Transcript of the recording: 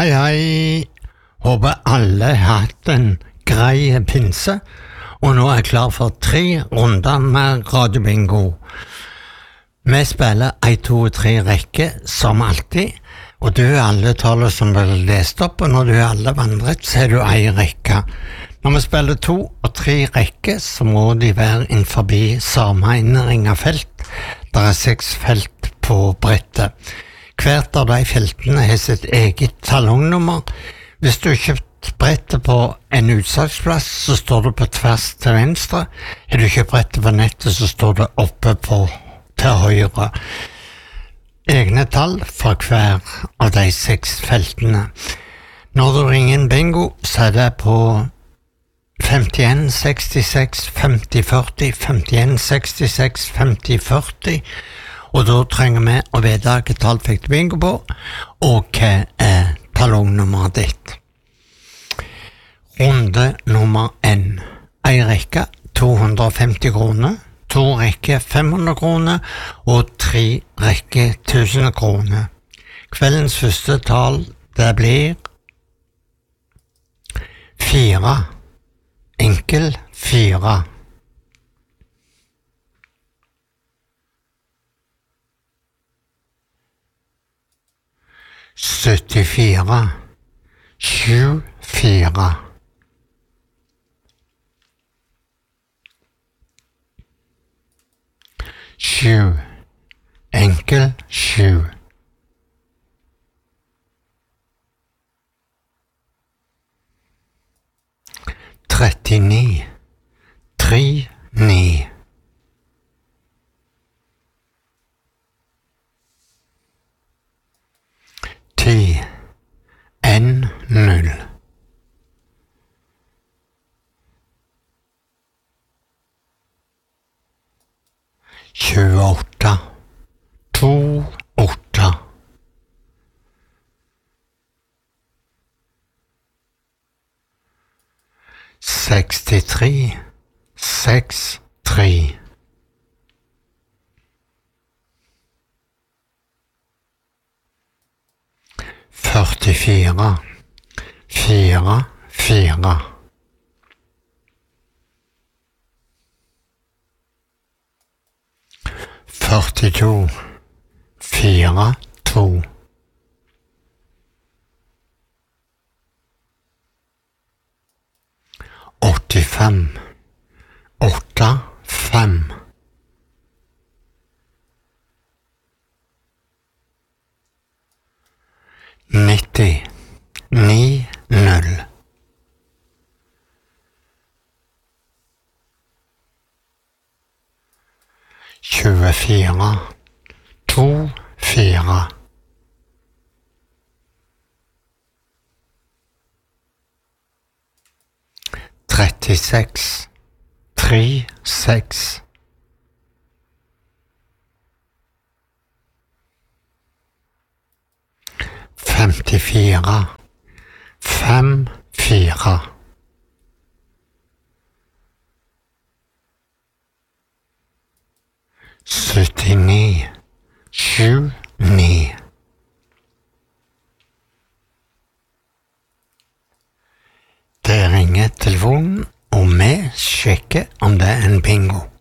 Hei, hei. Håper alle har hatt en grei pinse, og nå er jeg klar for 3 runder med Radio Bingo. Vi spiller 1, 2 og 3 rekker, som alltid, og du er alle tallet som blir lest opp, og når du er alle vandret, så er du 1 rekke. Når vi spiller 2 og 3 rekker, så må de være innenfor samme innringet felt. Det er 6 felt på brettet. Hvert av de feltene har sitt eget talongnummer. Hvis du har kjøpt brettet på en utsalgsplass, så står det på tvers til venstre. Har du kjøpt brettet på nettet, så står det oppe på til høyre. Egne tall for hver av de 6 feltene. Når du ringer en bingo, så er det på 51 66 50 40, 51 66 50 40. Og da trenger vi å vite hvilket tall fikk du bingo på, og hva er talongnummeret ditt. Runde nummer 1. 1 rekke 250 kroner, 2 rekke 500 kroner, og 3 rekke 1000 kroner. Kveldens første tall, det blir 4. Enkel 4. 74, 74. 7, enkel 7. 39, 3, 9. 10, N, 0. 28, 2, 8. 63, 6, 3. 44, 4, 4. 42, 4, 2. 85, 8, 5. 90, 9, 0. 24, 2, 4. 36, 3, 6. 54, 5, 4. 79, 7, 9. Det ringer telefonen, og vi sjekker om det er en bingo.